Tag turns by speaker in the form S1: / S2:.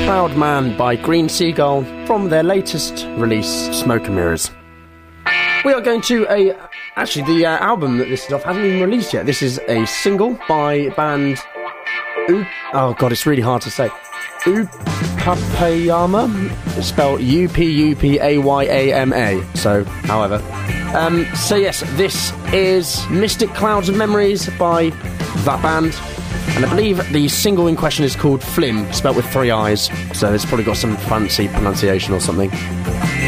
S1: Cloud Man by Green Seagull from their latest release, Smoke and Mirrors. We are going to actually, the album that this is off hasn't even released yet. This is a single by band... oh god, it's really hard to say. Upapayama, it's spelled Upupayama. So, however. So yes, this is Mystic Clouds of Memories by that band. And I believe the single in question is called Flim, spelt with 3 I's. So it's probably got some fancy pronunciation or something.